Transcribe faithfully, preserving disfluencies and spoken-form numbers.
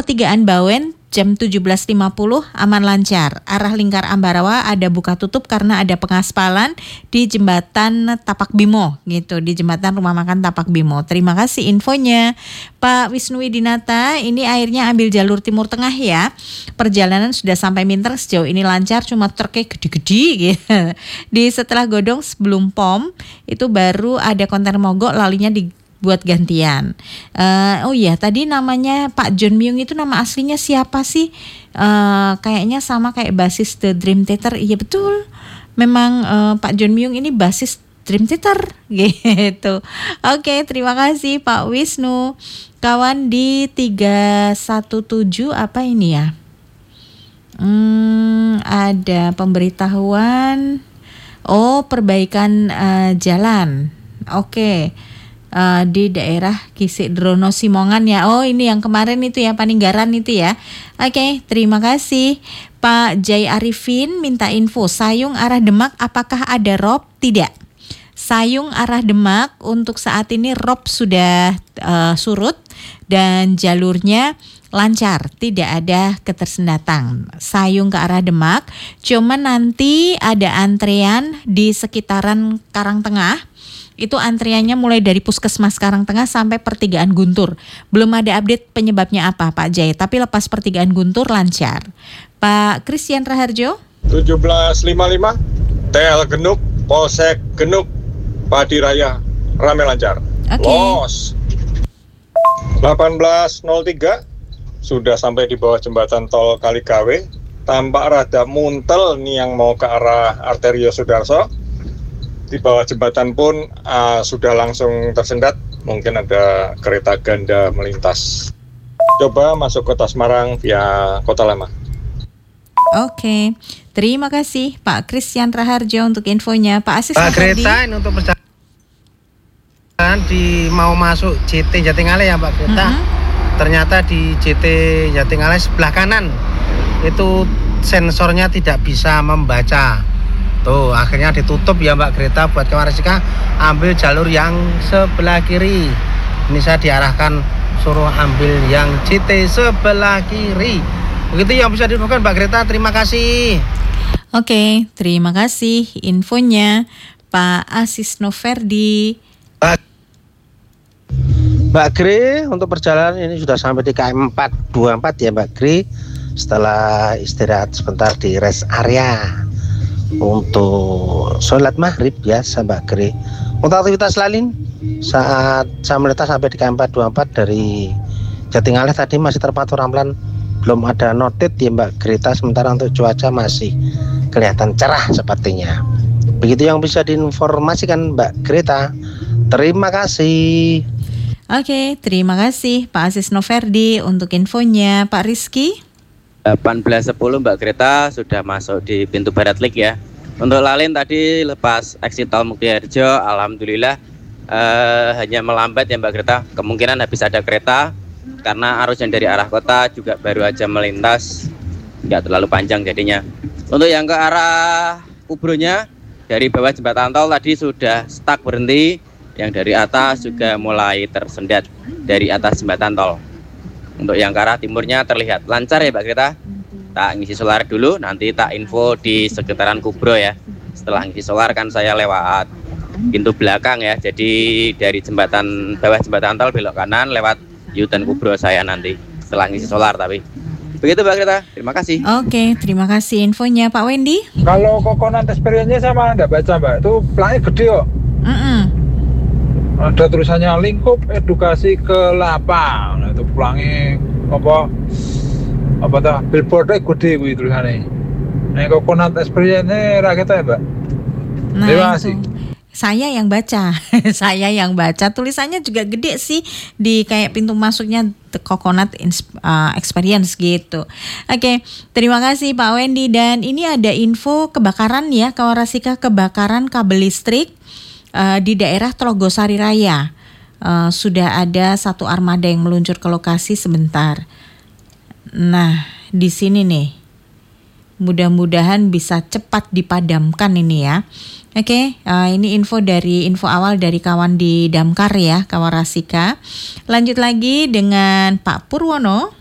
Pertigaan Bawen jam tujuh belas lima puluh aman lancar. Arah Lingkar Ambarawa ada buka tutup karena ada pengaspalan di jembatan Tapak Bimo gitu, di jembatan Rumah Makan Tapak Bimo. Terima kasih infonya Pak Wisnu Widinata. Ini airnya ambil jalur timur tengah ya. Perjalanan sudah sampai Minter, sejauh ini lancar, cuma truknya gede-gede gitu. Di setelah Godong sebelum pom itu baru ada kontainer mogok, lalinya di buat gantian. Uh, oh iya, tadi namanya Pak John Myung itu nama aslinya siapa sih? Uh, kayaknya sama kayak basis The Dream Theater. Iya betul. Memang uh, Pak John Myung ini basis Dream Theater gitu. Oke, terima kasih Pak Wisnu. Kawan di tiga satu tujuh apa ini ya? Hmm, ada pemberitahuan. Oh, perbaikan uh, jalan. Oke. Uh, di daerah Kisik Drono Simongan ya. Oh, ini yang kemarin itu ya, Paninggaran itu ya. Oke, terima kasih. Pak Jai Arifin minta info Sayung arah Demak apakah ada rob? Tidak. Sayung arah Demak untuk saat ini rob sudah uh, surut dan jalurnya lancar, tidak ada ketersendatan. Sayung ke arah Demak, cuma nanti ada antrean di sekitaran Karangtengah. Itu antriannya mulai dari Puskesmas Karangtengah sampai Pertigaan Guntur. Belum ada update penyebabnya apa Pak Jai, tapi lepas Pertigaan Guntur lancar. Pak Christian Raharjo. tujuh belas lima puluh lima T L Genuk, Polsek Genuk, Padi Raya, rame lancar. Okay. Los. delapan belas nol tiga sudah sampai di bawah jembatan tol Kaligawe. Tampak rada muntel nih yang mau ke arah Arterio Sudarso. Di bawah jembatan pun uh, sudah langsung tersendat, mungkin ada kereta ganda melintas. Coba masuk kota Semarang via Kota Lama. Oke, terima kasih Pak Christian Raharjo untuk infonya. Pak Asis Pak Greta, ini untuk perjalanan di mau masuk J T Jatingaleh ya Pak Greta. Mm-hmm. Ternyata di J T Jatingaleh sebelah kanan itu sensornya tidak bisa membaca. Tuh, akhirnya ditutup ya Mbak Greta. Buat kawan Resika, ambil jalur yang sebelah kiri. Ini saya diarahkan suruh ambil yang J T sebelah kiri. Begitu yang bisa diinfokan Mbak Greta, terima kasih. Oke, terima kasih infonya Pak Asis Noverdi. Mbak Gre, untuk perjalanan ini sudah sampai di K M empat dua empat ya Mbak Gre. Setelah istirahat sebentar di rest area untuk sholat maghrib biasa Mbak Gre. Untuk aktivitas lain saat saya melintas sampai di K M empat dua empat dari Jatingaleh tadi masih terpantau ramlan, belum ada notit ya Mbak Greta. Sementara untuk cuaca masih kelihatan cerah sepertinya. Begitu yang bisa diinformasikan Mbak Greta. Terima kasih. Oke, terima kasih Pak Asis Noverdi untuk infonya. Pak Rizky. delapan belas sepuluh Mbak Greta sudah masuk di pintu Barat Lake ya. Untuk lalin tadi lepas exit tol Muktiharjo, alhamdulillah eh, hanya melambat ya Mbak Greta. Kemungkinan habis ada kereta karena arus yang dari arah kota juga baru aja melintas, nggak terlalu panjang jadinya. Untuk yang ke arah Kubronya dari bawah jembatan tol tadi sudah stuck berhenti, yang dari atas juga mulai tersendat dari atas jembatan tol. Untuk yang ke arah timurnya terlihat lancar ya Mbak Greta. Tak ngisi solar dulu, nanti tak info di sekitaran Kubro ya. Setelah ngisi solar kan saya lewat pintu belakang ya. Jadi dari jembatan bawah jembatan tol belok kanan lewat U-turn Kubro saya nanti setelah ngisi solar. Tapi begitu Mbak Greta, terima kasih. Oke, terima kasih infonya Pak Wendy. Kalau Coconut Experience-nya saya malah nggak baca Mbak, itu pelangnya gede kok. Mm-mm. Ada tulisannya lingkup edukasi kelapa. Nah itu pelangnya apa apa tuh billboardnya gede gue tulisannya. Nah Coconut Experience-nya rakyatnya ya Mbak. Nah, terima kasih. Saya yang baca, saya yang baca. Tulisannya juga gede sih di kayak pintu masuknya The Coconut uh, Experience gitu. Oke, terima kasih Pak Wendy. Dan ini ada info kebakaran ya, Kawarasika, kebakaran kabel listrik uh, di daerah Trogosari Raya. Uh, sudah ada satu armada yang meluncur ke lokasi sebentar. Nah, di sini nih, mudah-mudahan bisa cepat dipadamkan ini ya. Oke, okay, uh, ini info dari info awal dari kawan di Damkar ya, Kawarasika. Lanjut lagi dengan Pak Purwono.